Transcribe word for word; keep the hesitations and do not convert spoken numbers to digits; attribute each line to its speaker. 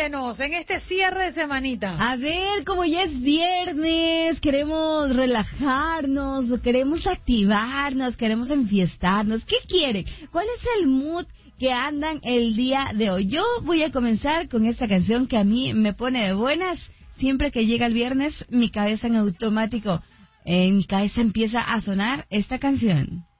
Speaker 1: cuéntenos en este cierre de semanita.
Speaker 2: A ver, como ya es viernes, queremos relajarnos, queremos activarnos, queremos enfiestarnos. ¿Qué quieren? ¿Cuál es el mood que andan el día de hoy? Yo voy a comenzar con esta canción que a mí me pone de buenas. Siempre que llega el viernes, mi cabeza en automático, en mi cabeza empieza a sonar esta canción.